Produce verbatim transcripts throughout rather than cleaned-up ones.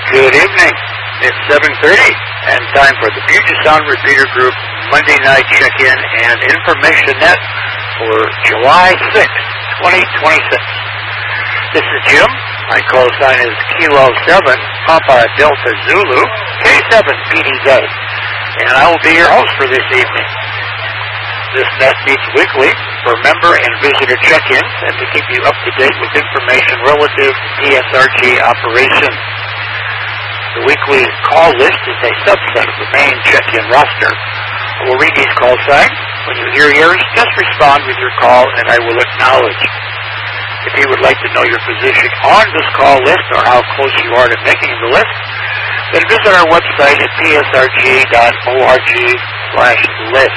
Good evening. It's seven thirty and time for the Puget Sound Repeater Group Monday night check-in and information net for July sixth, twenty twenty-six. This is Jim. My call sign is Kilo seven, Papa Delta Zulu, K seven P D Z, and I will be your host for this evening. This net meets weekly for member and visitor check-ins and to keep you up to date with information relative to P S R G operations. The weekly call list is a subset of the main check-in roster. I will read these call signs. When you hear yours, just respond with your call and I will acknowledge. If you would like to know your position on this call list or how close you are to making the list, then visit our website at p s r g dot org slash list.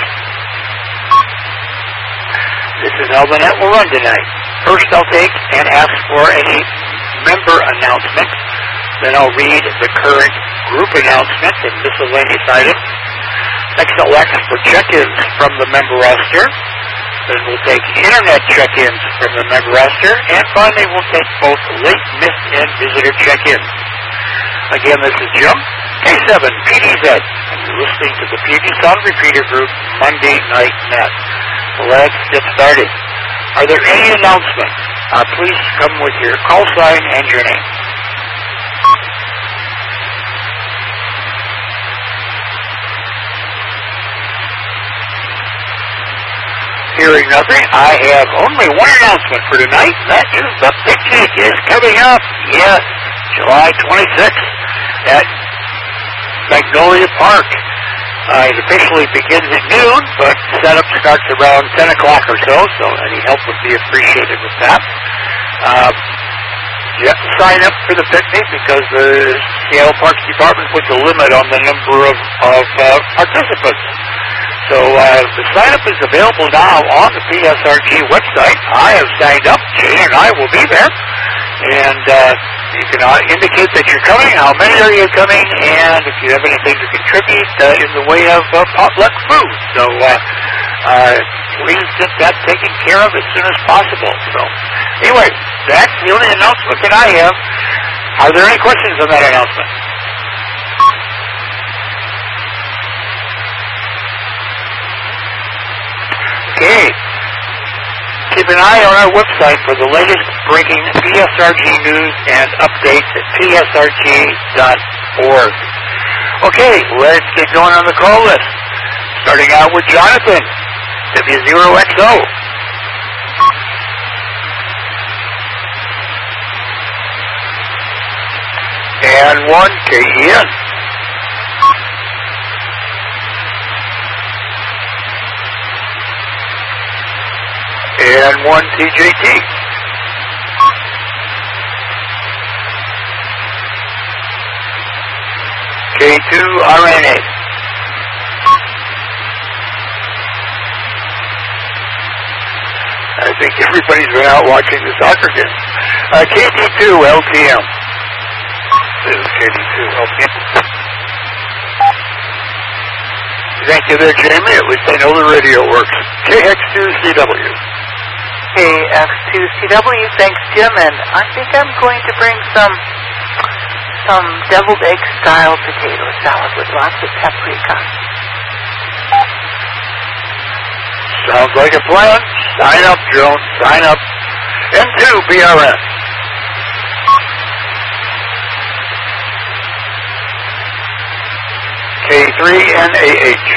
This is how the net will run tonight. First, I'll take and ask for any member announcements. Then I'll read the current group announcements and miscellaneous items. Next, I'll ask for check-ins from the member roster. Then we'll take internet check-ins from the member roster. And finally, we'll take both late, missed, and visitor check-ins. Again, this is Jim, K seven P D Z, and you're listening to the Puget Sound Repeater Group Monday Night Net. Let's get started. Are there any announcements? Uh, please come with your call sign and your name. Hearing nothing, I have only one announcement for tonight. That is the picnic is coming up. Yes, July twenty-sixth at Magnolia Park. Uh, it officially begins at noon, but setup starts around ten o'clock or so, so any help would be appreciated with that. Uh, you have to sign up for the picnic because the Seattle Parks Department puts a limit on the number of, of uh, participants. So uh, the sign-up is available now on the P S R G website. I have signed up. Jane and I will be there. And uh, you can uh, indicate that you're coming, how many are you coming, and if you have anything to contribute uh, in the way of uh, potluck food. So uh, uh, please get that taken care of as soon as possible. So anyway, that's the only announcement that I have. Are there any questions on that announcement? Okay. Keep an eye on our website for the latest breaking P S R G news and updates at p s r g dot org. Okay, let's get going on the call list. Starting out with Jonathan, W zero X O. And one K E N. And one T J T. K two R N A. I think everybody's been out watching the soccer game. Uh, K T two L T M. This is K T two L T M. Thank you there, Jamie. At least I know the radio works. K X two C W. K X two C W, thanks Jim, and I think I'm going to bring some some deviled egg style potato salad with lots of paprika. Sounds like a plan. Sign up, Joan. Sign up. N two B R S. K three N A H.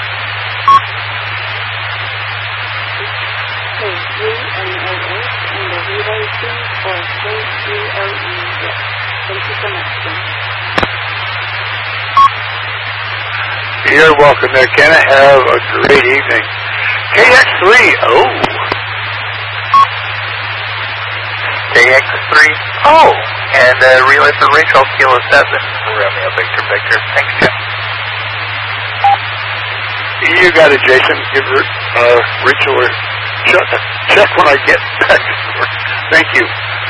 K three N A H and the relay team for K three O E. Thank you so much, Jim. You're welcome there, Ken. Have a great evening. K X three O. K X three O. And uh, relay for Rachel, Kilo seven. Romeo Victor Victor. Thanks, Jim. You got it, Jason. Give her, uh, Rachel a check, check when I get back to her. Thank you.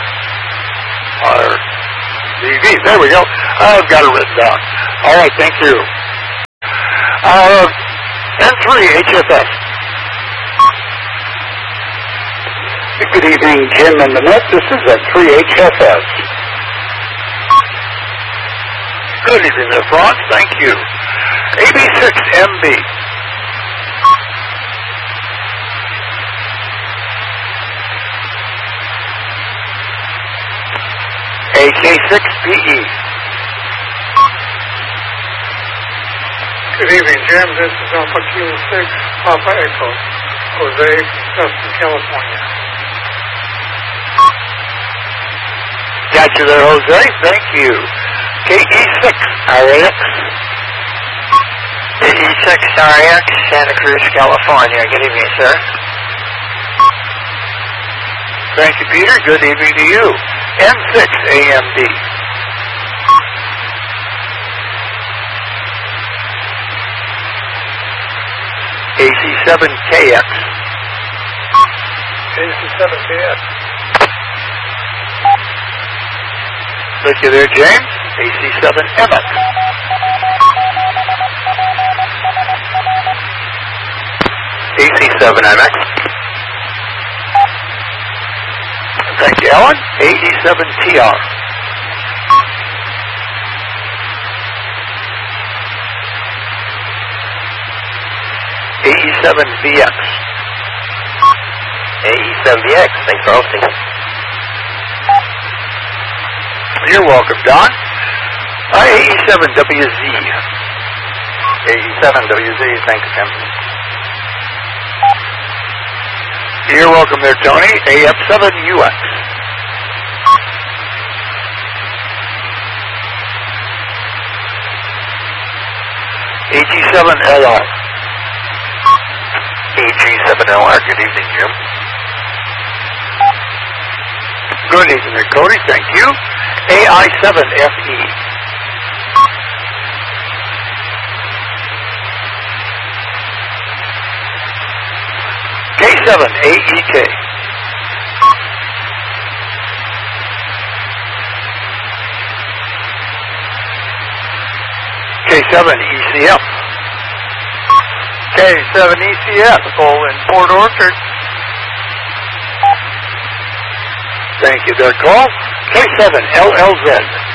R D V. There we go. I've got it written down. All right, thank you. Uh, N three H F S. Good evening, Jim and the net. This is N three H F S. Good evening there, Franz. Thank you. A B six M B. A K six P E. Good evening, Jim. This is Alpha Kilo six, Papa Echo, Jose, Tustin, California. Got you there, Jose. Thank you. K E six R X. K E six R X, Santa Cruz, California. Good evening, sir. Thank you, Peter. Good evening to you. N six A M D. A C seven K X. A C seven K X. Thank you there, James. A C seven M X. A C seven M X. Thank you, Alan. A E seven T R. A E seven V X. A E seven V X, thanks for hosting. You're welcome, Don. Uh, A E seven W Z. A E seven W Z, thanks, Tim. You're welcome there, Tony. A F seven U X. A G seven L R. A G seven L R, good evening, Jim. Good evening there, Cody. Thank you. A I seven F E. K seven A E K. K seven E C F. K seven E C F, full in Port Orchard. Thank you there, Cole. K seven L L Z.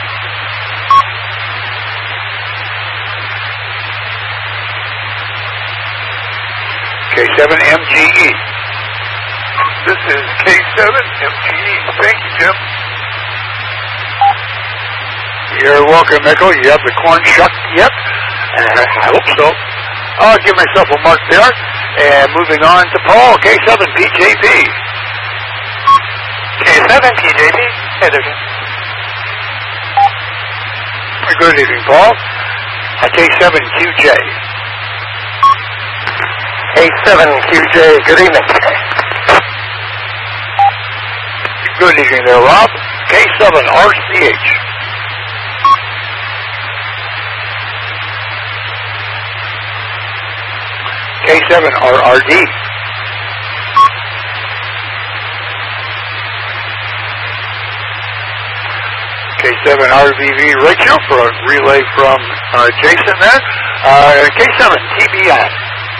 K seven M G E. This is K seven M G E. Thank you, Jim. You're welcome, Michael. You have the corn shucked yet? Uh, I hope so. I'll give myself a mark there. And moving on to Paul, K seven P J P. K seven P J P. Hey there, Jim. Good evening, Paul. Uh, K seven Q J. K seven Q J, good evening. Good evening there, Rob. K seven R C H. K seven R R D. K seven R V V Rachel for a relay from uh, Jason there. Uh, K seven T B I.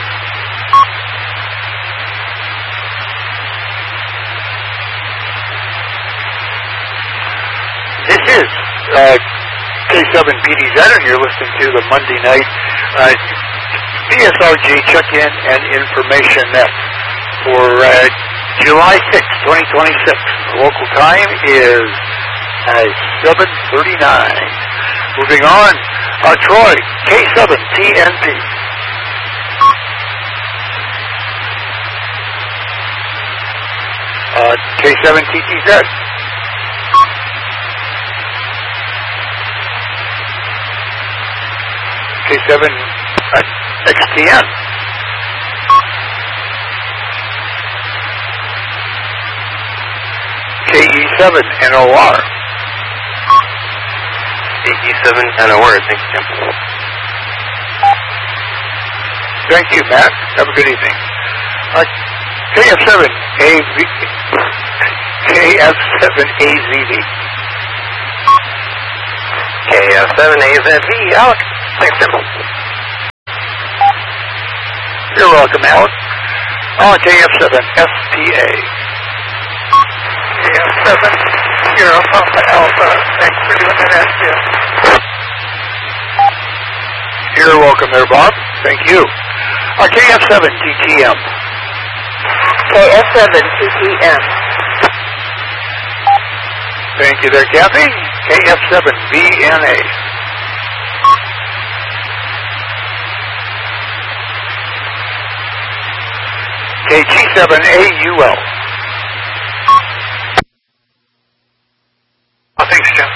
This is uh, K seven P D Z, and you're listening to the Monday night uh, B S R G check-in and information net for uh, July sixth, twenty twenty-six. The local time is uh, seven thirty-nine. Moving on, uh, Troy, K seven T N P. Uh, K seven T T Z. K seven uh, X T N. K E seven N O R. K E seven N O R, thanks, Jim. Thank you, Matt. Have a good evening. Uh, K F seven A V. K F seven A Z V. K F seven A Z V, Alex. Thanks, Jim. You're welcome, Alex. Oh, K F seven S P A. K F seven, Sierra Papa Alpha. Thanks for doing that, Jim. welcome there, Bob. Thank you. Uh, K F seven T T M. K F seven T T M. Thank you there, Kathy. K F seven B N A. K G seven A U L. Oh, thanks, Jim.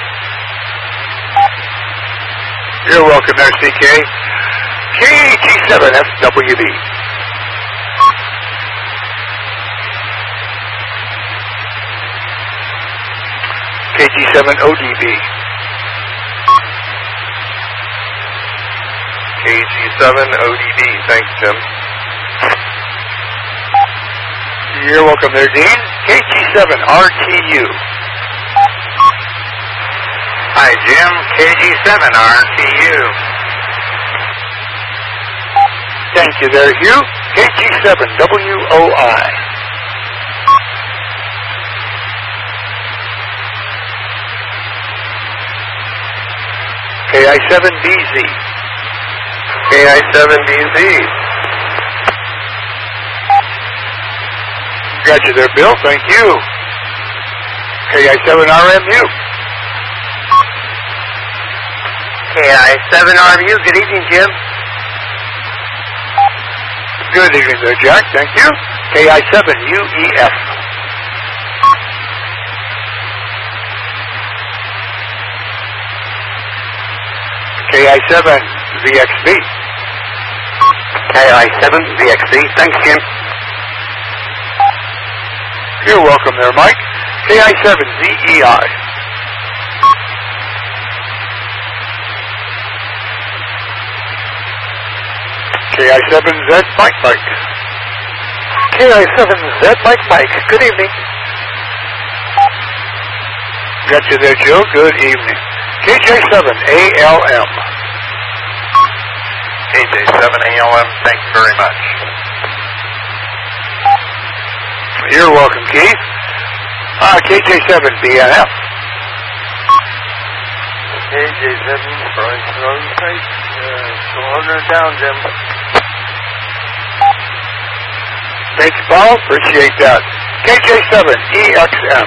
You're welcome there, C K. K G seven F W B. K G seven O D B. K G seven O D B. Thanks, Jim. You're welcome there, Dean. K G seven R T U. Hi, Jim. K G seven R T U. Thank you there, Hugh. K G seven W O I. K I seven B Z. K I seven B Z. Got you there, Bill. Thank you. K I seven R M U. K I seven R M U. Good evening, Jim. Good evening there, Jack. Thank you. K I seven U E F. K I seven V X B. K I seven V X B. Thanks, Jim. You're welcome there, Mike. K I seven Z E I. K I seven Z Mike Mike. K I seven Z Mike Mike. Good evening. Got you there, Joe. Good evening. K J seven A L M. K J seven A L M. Thanks very much. You're welcome, Keith. Uh, K J seven B N F. K J seven, Bryce Road, right? Still holding it down, Jim. Thank you, Paul. Appreciate that. K J seven E X M.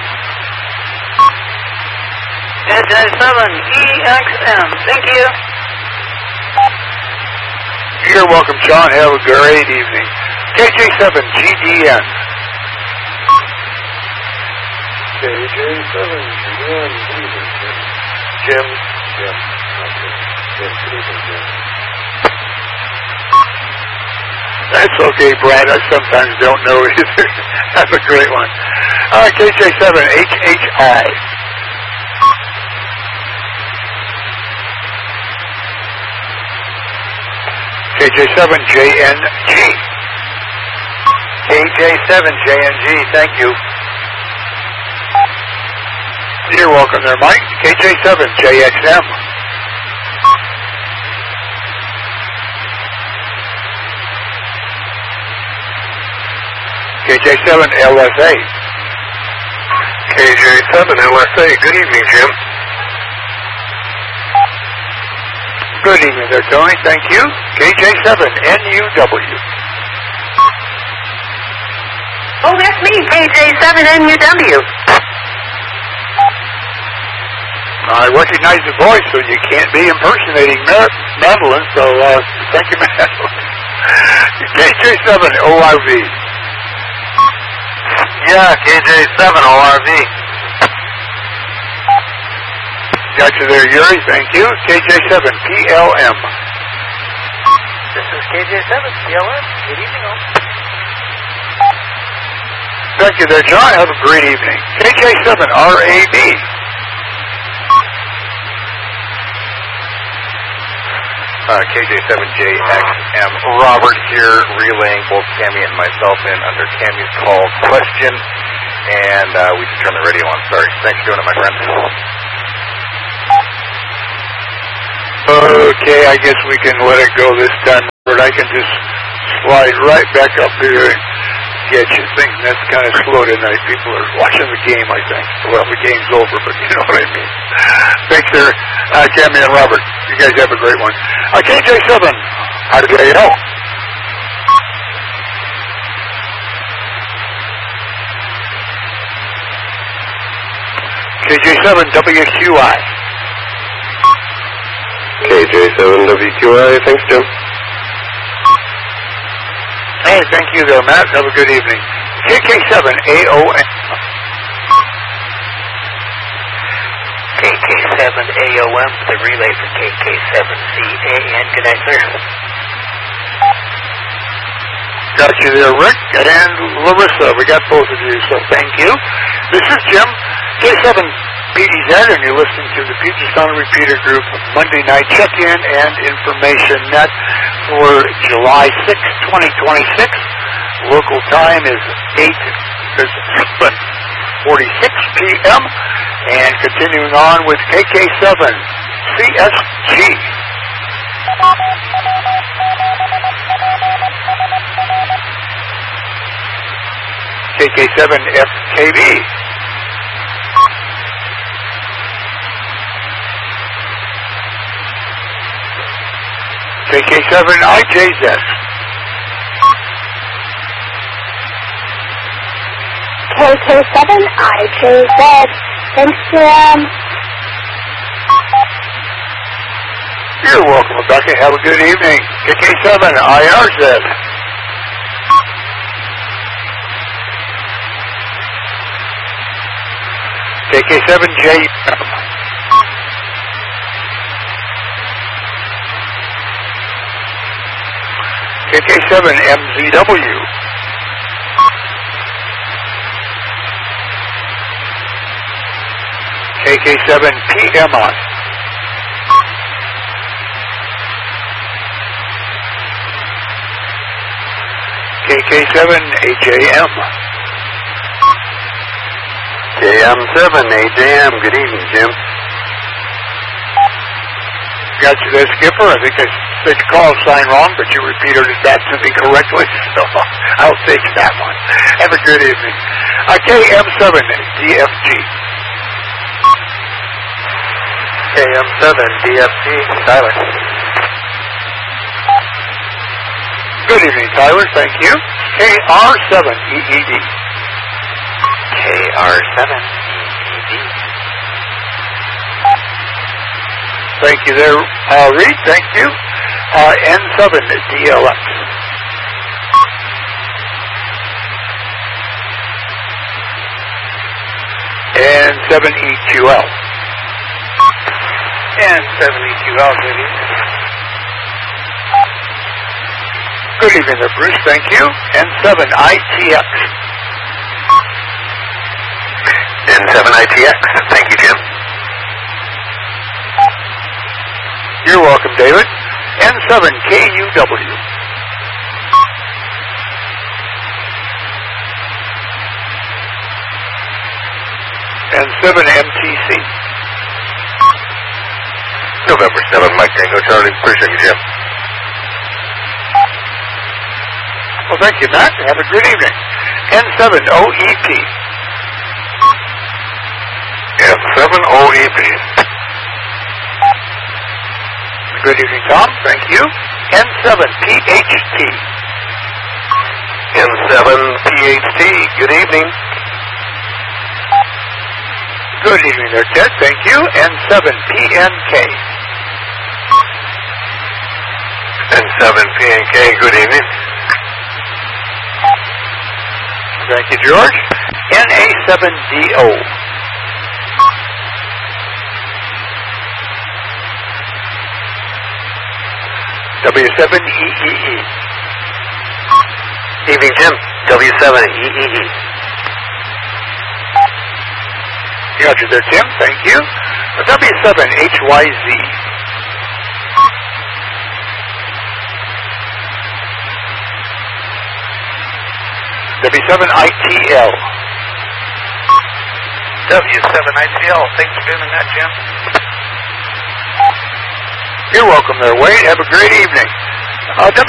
K J seven E X M. Thank you. You're welcome, John. Have a great evening. K J seven G D N. K J seven G D N. Jim. Jim. Okay. Jim, good evening, Jim. That's okay, Brad. I sometimes don't know either. That's a great one. Uh, K J seven H H I. K J seven J N G. K J seven J N G. Thank you. You're welcome there, Mike. K J seven J X M. K J seven L S A. K J seven L S A. Good evening, Jim. Good evening there, Tony. Thank you. K J seven N U W. Oh, that's me, K J seven N U W. I recognize the voice, so you can't be impersonating Mar- Madeline, so uh, thank you, Madeline. K J seven O R V. Yeah, K J seven O R V. Got you there, Yuri. Thank you. K J seven P L M. This is K J seven P L M. Good evening, all. Thank you there, John. Have a great evening. K J seven R A B. Uh, K J seven J X M. Robert here, relaying both Cammy and myself in under Cammy's call question. And uh, we can turn the radio on. Sorry. Thanks for doing it, my friend. Okay, I guess we can let it go this time, but I can just slide right back up here and get you. Thinking that's kind of slow tonight. People are watching the game, I think. Well, the game's over, but you know what I mean. Thanks, sir. Uh, Cammy and Robert. You guys have a great one. Uh, K J seven How do you know? K J seven W Q I. K J seven W Q I, thanks, Jim. Hey, thank you there, Matt. Have a good evening. K K seven A O M. K K seven A O M, the relay for K K seven C A N. Good night, sir. Got you there, Rick, and Larissa. We got both of you, so thank you. This is Jim, K seven P D Z, and you're listening to the Puget Sound Repeater Group Monday Night Check-In and Information Net for July sixth, twenty twenty-six. Local time is eight forty-six p.m. And continuing on with K K seven C S G. K K seven F K B. K K seven I J Z. K K seven I J Z. Thanks, Jim. You're welcome, Rebecca. Have a good evening. K K seven I R Z. K K seven J M. K K seven M Z W. K K seven P M I. K K seven A J M. K M seven A J M, good evening, Jim. Got you there, Skipper. I think I said your call sign wrong, but you repeated it back to me correctly, so I'll take that one. Have a good evening. Uh, K M seven D F G. K M seven D F G, Tyler. Good evening, Tyler. Thank you. K R seven E E D. K R seven E E D. Thank you there, uh, Reed. Thank you. Uh, N seven D L X. And seven E Q L. And seven E Q L, good evening. Good evening there, Bruce. Thank you. N seven I T X. N seven I T X, thank you, Jim. You're welcome, David. N seven K U W. N seven M T C. November seven, Mike Tango Charlie. Appreciate you, Jim. Well, thank you, Matt. Have a good evening. N seven O E P. N seven O E P. Good evening, Tom. Thank you. N seven P H T. N seven P H T. Good evening. Good evening there, Ted. Thank you. N seven P N K. N seven P N K. Good evening. Thank you, George. N A seven D O. W seven E E E. Evening, Jim. W seven E E E. Got you there, Tim. Thank you. W seven H Y Z. W seven I T L. W seven I T L, thanks for doing that, Jim. You're welcome there, Wade. Have a great evening. Uh,